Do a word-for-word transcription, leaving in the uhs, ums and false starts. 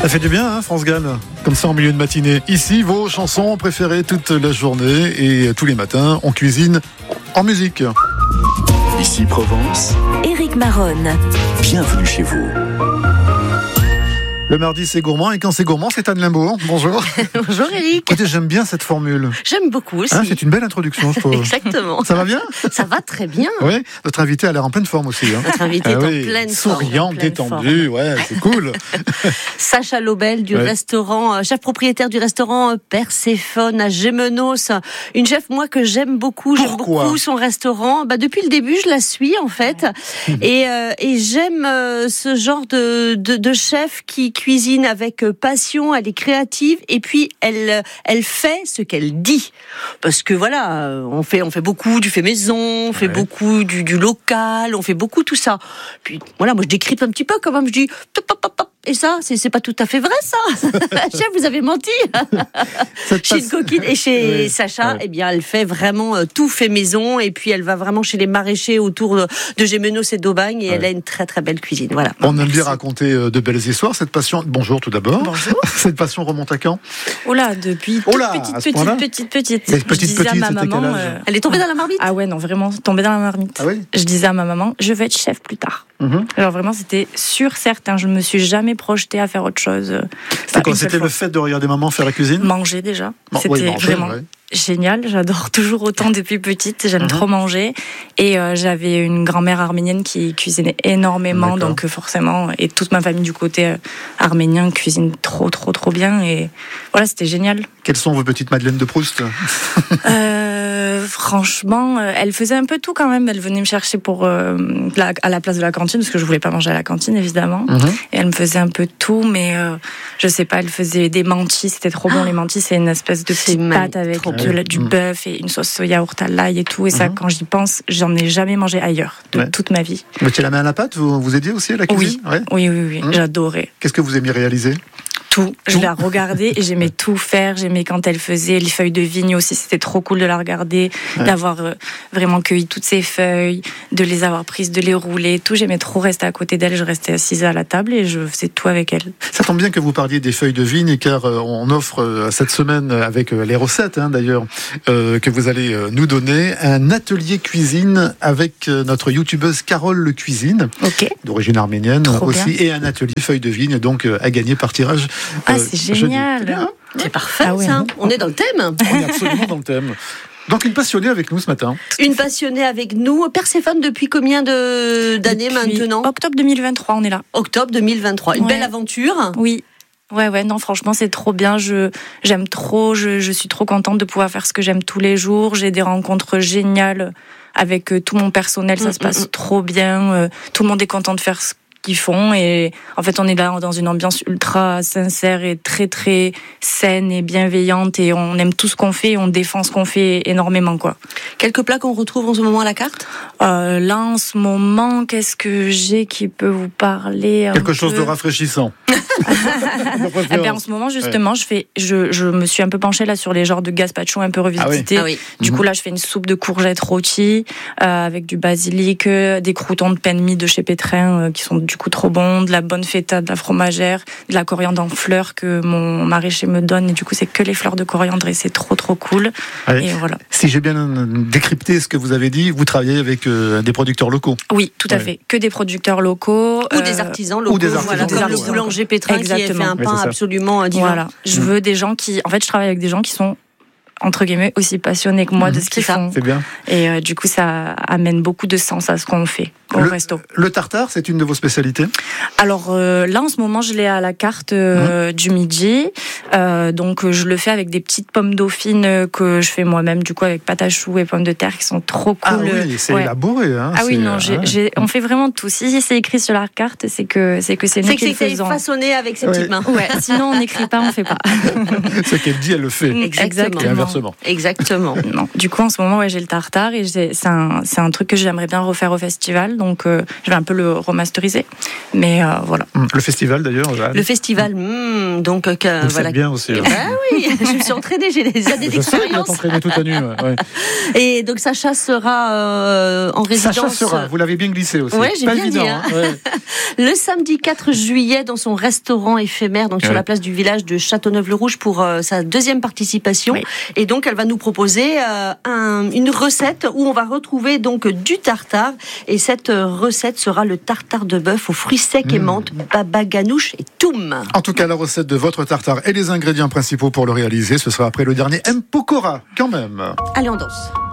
Ça fait du bien, hein, France Gall, comme ça en milieu de matinée. Ici, vos chansons préférées toute la journée et tous les matins, on cuisine en musique. Ici Provence, Éric Maronne. Bienvenue chez vous. Le mardi, c'est gourmand, et quand c'est gourmand, c'est Anne Limbourg. Bonjour. Bonjour Éric. Écoutez, j'aime bien cette formule. J'aime beaucoup aussi. Hein, c'est une belle introduction, je trouve. Exactement. Ça va bien ? Ça va très bien. Oui, notre invité a l'air en pleine forme aussi. Hein. Notre invité Ah est oui, en pleine forme. souriant, en pleine détendu, forme. ouais, c'est cool. Sacha Lobel du Ouais. restaurant, euh, chef propriétaire du restaurant euh, Perséphone à Gémenos. Une chef, moi, que j'aime beaucoup. J'aime Pourquoi beaucoup son restaurant. Bah, depuis le début, je la suis, en fait. Et, euh, et j'aime euh, ce genre de, de, de chef qui cuisine avec passion, elle est créative et puis elle, elle fait ce qu'elle dit. Parce que voilà, on fait, on fait beaucoup du fait maison, on fait Ouais. beaucoup du, du local, on fait beaucoup tout ça. Puis voilà, moi je décrypte un petit peu quand même, je dis top, top, top, top. Et ça, c'est, c'est pas tout à fait vrai, ça. Chef, vous avez menti. Cette Chez passe- une coquine et chez Oui. Sacha, Ouais. eh bien, elle fait vraiment euh, tout fait maison. Et puis, elle va vraiment chez les maraîchers autour de, de Gémenos et d'Aubagne. Et Ouais. elle a une très, très belle cuisine. Voilà. On aime Merci. bien raconter euh, de belles histoires. Cette passion. Bonjour tout d'abord. Bonjour. Cette passion remonte à quand ? Oh là, depuis Oh toute là, à petite, ce petite, point-là petite, petite, Mais Je petite, disais à petite, ma c'était maman. quel âge euh, Elle est tombée dans la marmite. Ah ouais, non, vraiment, tombée dans la marmite. Ah oui. Je disais à ma maman, je vais être chef plus tard. Mhm. Alors vraiment, c'était sûr, certain. Je me suis jamais projetée à faire autre chose. euh, C'était pas quoi ? une seule C'était le fois. fait de regarder maman faire la cuisine ? Manger déjà. Bon, C'était oui, manger, vraiment ouais. génial. J'adore toujours autant depuis petite. J'aime Mhm. trop manger. Et euh, j'avais une grand-mère arménienne qui cuisinait énormément. D'accord. Donc euh, forcément, et toute ma famille du côté euh, arménien cuisine trop, trop, trop bien. Et voilà, c'était génial. Quelles sont vos petites madeleines de Proust ? Euh, franchement, euh, elle faisait un peu tout quand même. Elle venait me chercher pour euh, la- à la place de la cantine parce que je voulais pas manger à la cantine évidemment. Mhm. Et elle me faisait un peu tout, mais euh, je sais pas. Elle faisait des mantis, c'était trop bon. Les mantis, c'est une espèce de C'est petite magnifique, pâte avec trop de bon. la- du Mhm. bœuf et une sauce yaourt à l'ail et tout. Et ça, Mhm. quand j'y pense, j'en ai jamais mangé ailleurs de Ouais. toute ma vie. Vous mettiez la main à la pâte ? Vous vous aidiez aussi à la cuisine ? Ouais. Oui, oui, oui, Mhm. j'adorais. Qu'est-ce que vous aimiez réaliser ? Tout. Je Tout. la regardais et j'aimais tout faire. J'aimais quand elle faisait les feuilles de vigne aussi. C'était trop cool de la regarder, Ouais. d'avoir euh, vraiment cueilli toutes ces feuilles, de les avoir prises, de les rouler. Tout. J'aimais trop rester à côté d'elle. Je restais assise à la table et je faisais tout avec elle. Ça tombe bien que vous parliez des feuilles de vigne, car euh, on offre euh, cette semaine, euh, avec euh, les recettes hein, d'ailleurs, euh, que vous allez euh, nous donner, un atelier cuisine avec euh, notre youtubeuse Carole Le Cuisine, Ok. d'origine arménienne Trop aussi, bien. et un atelier feuilles de vigne, donc euh, à gagner par tirage. Ah, euh, c'est jeudi. génial. C'est bien, hein ? C'est parfait, Ah oui, ça. hein. On est dans le thème. On est absolument dans le thème. Donc une passionnée avec nous ce matin. Une passionnée avec nous. Perséphone, depuis combien de, d'années Depuis maintenant ? octobre deux mille vingt-trois, on est là. Octobre deux mille vingt-trois. Une Ouais. belle aventure. Oui. Ouais, ouais, non, franchement, c'est trop bien. Je, j'aime trop. Je, je suis trop contente de pouvoir faire ce que j'aime tous les jours. J'ai des rencontres géniales avec euh, tout mon personnel. Ça Mm, se passe mm, mm. trop bien. Euh, tout le monde est content de faire ce qu'ils font. Et en fait, on est là dans une ambiance ultra sincère et très, très saine et bienveillante. Et on aime tout ce qu'on fait. Et on défend ce qu'on fait énormément, quoi. Quelques plats qu'on retrouve en ce moment à la carte ? Euh, là, en ce moment, qu'est-ce que j'ai qui peut vous parler un Quelque chose peu de rafraîchissant. Eh ben, en ce moment, justement, je fais, je, je me suis un peu penchée là sur les genres de gazpacho un peu revisités. Ah oui. Du Mhm. coup, là, je fais une soupe de courgettes rôties euh, avec du basilic, euh, des croûtons de pain de mie de chez Pétrin euh, qui sont du coup trop bons, de la bonne feta, de la fromagère, de la coriandre en fleurs que mon maraîcher me donne. Et du coup, c'est que les fleurs de coriandre et c'est trop trop cool. Ouais. Et voilà. Si j'ai bien décrypté ce que vous avez dit, vous travaillez avec euh, des producteurs locaux. Oui, tout à Ouais. fait. Que des producteurs locaux. Ou euh, des artisans locaux, ou des artisans voilà, locaux, comme le ouais. boulanger Pétrin qui a fait Exactement. un Oui, pain c'est ça. absolument divin. Voilà. Je Mhm. veux des gens qui. En fait, je travaille avec des gens qui sont entre guillemets aussi passionnés que moi Mhm. de ce qu'ils C'est ça. font. C'est bien. Et euh, du coup, ça amène beaucoup de sens à ce qu'on fait au Le- resto. Le tartare, c'est une de vos spécialités ? Alors euh, là, en ce moment, je l'ai à la carte euh, du midi. Euh, donc, euh, je le fais avec des petites pommes dauphines euh, que je fais moi-même, du coup, avec pâte à choux et pommes de terre qui sont trop Ah cool. oui, c'est Ouais. élaboré. Hein, Ah oui, c'est, non, euh, j'ai, ouais. j'ai- on fait vraiment tout. Si c'est écrit sur la carte, c'est que c'est que c'est nous C'est qui que le c'est faisons. façonné avec ses Ouais. petites mains. Ouais, sinon on n'écrit pas, on fait pas. Ce qu'elle dit, elle le fait. Exactement. Et inversement. inversement. Exactement. Non. Du coup, en ce moment, ouais, j'ai le tartare et j'ai, c'est, un, c'est un truc que j'aimerais bien refaire au festival. Donc, euh, je vais un peu le remasteriser. Mais euh, voilà. Le festival, d'ailleurs, Jeanne. Le festival, mmh, donc... Euh, Vous voilà. bien aussi. Eh ben oui, je me suis entraînée, j'ai des années Je sais, vous d'expérience. êtes entraîné toute la nuit. Ouais, ouais. Et donc Sacha sera euh, en résidence. Sacha sera, vous l'avez bien glissé aussi. Ouais, j'ai Pas bien évident, dit, hein. hein. Ouais. Le samedi quatre juillet dans son restaurant éphémère, donc ouais. sur la place du village de Châteauneuf-le-Rouge pour euh, sa deuxième participation. Oui. Et donc elle va nous proposer euh, un, une recette où on va retrouver donc du tartare. Et cette recette sera le tartare de bœuf aux fruits secs mmh. et menthe, baba ganoush et toum. En tout cas, la recette de votre tartare et les ingrédients principaux pour le réaliser, ce sera après le dernier M. Pokora, quand même. Allez, on danse.